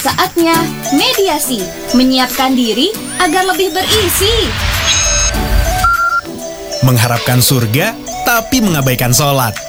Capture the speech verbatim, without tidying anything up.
Saatnya mediasi, menyiapkan diri agar lebih berisi. Mengharapkan surga, tapi mengabaikan sholat.